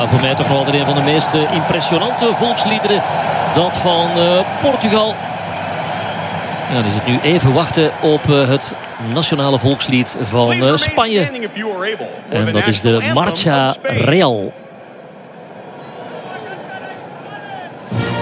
voor mij toch nog altijd een van de meest impressionante volksliederen. Dat van Portugal. Ja, dan is het nu even wachten op het nationale volkslied van Spanje. En dat is de Marcha Real.